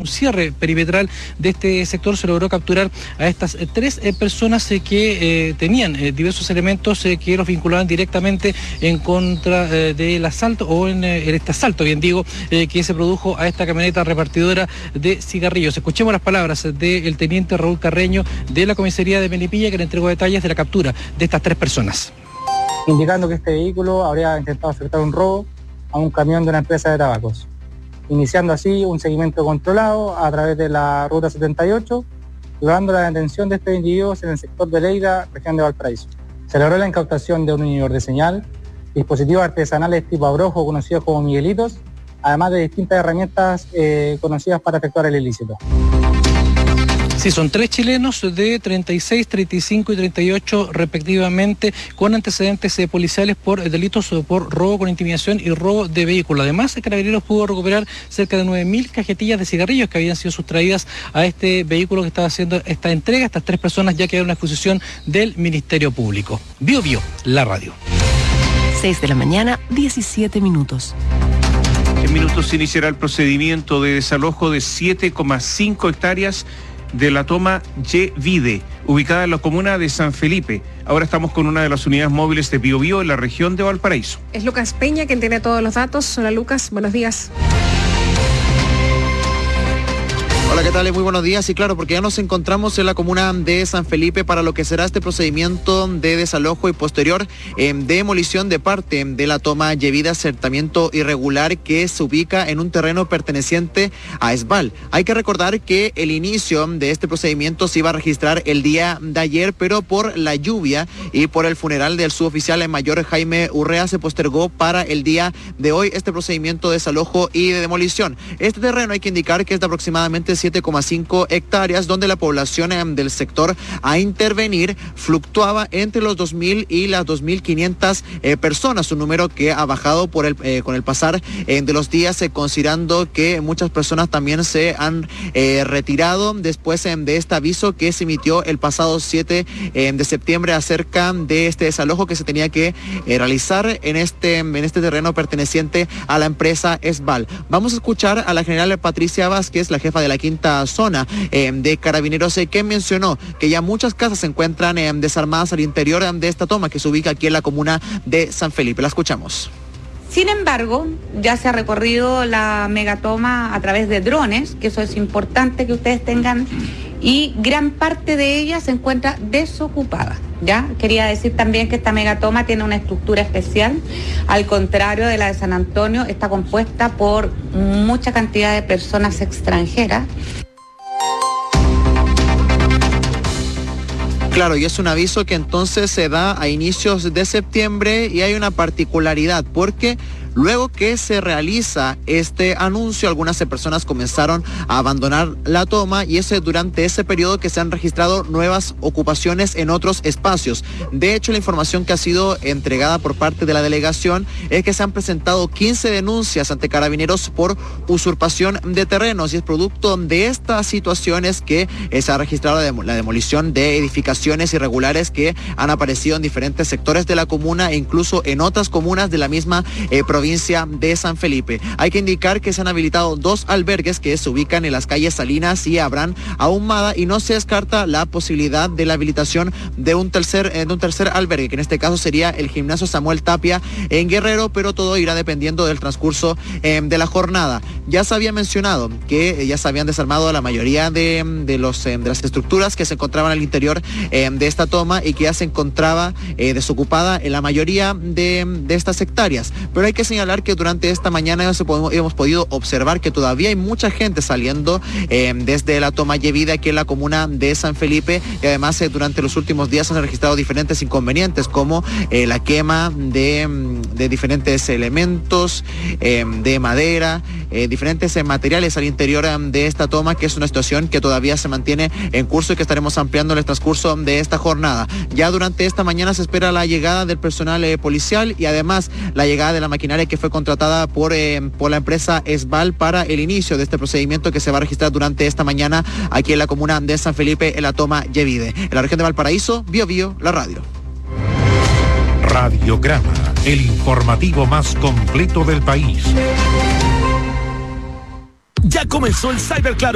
cierre perimetral de este sector se logró capturar a estas 3 personas que tenían diversos elementos que los vinculaban directamente en contra del asalto o en este asalto, bien digo, que se produjo a esta camioneta repartidora de cigarrillos. Escuchemos las palabras del teniente Raúl Carreño de la comisaría de Melipilla, que le entregó detalles de la captura de estas 3 personas. Indicando que este vehículo habría intentado efectuar un robo a un camión de una empresa de tabacos, iniciando así un seguimiento controlado a través de la ruta 78, logrando la detención de estos individuos en el sector de Leida, región de Valparaíso. Se logró la incautación de un inhibidor de señal, dispositivos artesanales tipo abrojo conocidos como miguelitos, además de distintas herramientas conocidas para efectuar el ilícito. Sí, son 3 chilenos de 36, 35 y 38 respectivamente, con antecedentes policiales por delitos por robo con intimidación y robo de vehículo. Además, el Carabineros pudo recuperar cerca de 9.000 cajetillas de cigarrillos que habían sido sustraídas a este vehículo que estaba haciendo esta entrega. Estas 3 personas ya quedaron en la exposición del Ministerio Público. Bio, la radio. 6 de la mañana, 17 minutos. En minutos se iniciará el procedimiento de desalojo de 7,5 hectáreas de la toma Yevide, ubicada en la comuna de San Felipe. Ahora estamos con una de las unidades móviles de Biobío en la región de Valparaíso. Es Lucas Peña quien tiene todos los datos. Hola Lucas, buenos días. Hola, ¿qué tal? Muy buenos días. Y claro, porque ya nos encontramos en la comuna de San Felipe para lo que será este procedimiento de desalojo y posterior demolición de parte de la toma Yevide, asentamiento irregular que se ubica en un terreno perteneciente a Esbal. Hay que recordar que el inicio de este procedimiento se iba a registrar el día de ayer, pero por la lluvia y por el funeral del suboficial mayor Jaime Urrea se postergó para el día de hoy este procedimiento de desalojo y de demolición. Este terreno hay que indicar que es de aproximadamente 7,5 hectáreas, donde la población del sector a intervenir fluctuaba entre los 2.000 y las 2.500 personas, un número que ha bajado con el pasar de los días, considerando que muchas personas también se han retirado después de este aviso que se emitió el pasado 7 de septiembre acerca de este desalojo que se tenía que realizar en este terreno perteneciente a la empresa Esbal. Vamos a escuchar a la general Patricia Vázquez, la jefa de la quinta zona de Carabineros, que mencionó que ya muchas casas se encuentran desarmadas al interior de esta toma que se ubica aquí en la comuna de San Felipe. La escuchamos. Sin embargo, ya se ha recorrido la megatoma a través de drones, que eso es importante que ustedes tengan, y gran parte de ella se encuentra desocupada. ¿Ya? Quería decir también que esta megatoma tiene una estructura especial, al contrario de la de San Antonio, está compuesta por mucha cantidad de personas extranjeras. Claro, y es un aviso que entonces se da a inicios de septiembre y hay una particularidad porque luego que se realiza este anuncio, algunas personas comenzaron a abandonar la toma y es durante ese periodo que se han registrado nuevas ocupaciones en otros espacios. De hecho, la información que ha sido entregada por parte de la delegación es que se han presentado 15 denuncias ante Carabineros por usurpación de terrenos y es producto de estas situaciones que se ha registrado la demolición de edificaciones irregulares que han aparecido en diferentes sectores de la comuna e incluso en otras comunas de la misma provincia de San Felipe. Hay que indicar que se han habilitado 2 albergues que se ubican en las calles Salinas y Abraham Ahumada y no se descarta la posibilidad de la habilitación de un tercer albergue, que en este caso sería el gimnasio Samuel Tapia en Guerrero, pero todo irá dependiendo del transcurso de la jornada. Ya se había mencionado que ya se habían desarmado la mayoría de las estructuras que se encontraban al interior de esta toma y que ya se encontraba desocupada en la mayoría de estas hectáreas, pero hay que señalar que durante esta mañana hemos podido observar que todavía hay mucha gente saliendo desde la toma Yevide aquí en la comuna de San Felipe y además durante los últimos días han registrado diferentes inconvenientes como la quema de diferentes elementos de madera, diferentes materiales al interior de esta toma, que es una situación que todavía se mantiene en curso y que estaremos ampliando en el transcurso de esta jornada. Ya durante esta mañana se espera la llegada del personal policial y además la llegada de la maquinaria que fue contratada por la empresa Esbal para el inicio de este procedimiento que se va a registrar durante esta mañana aquí en la comuna de San Felipe en la toma Yevide. En la región de Valparaíso, Biobío, la radio. Radiograma, el informativo más completo del país. Ya comenzó el Cyberclaro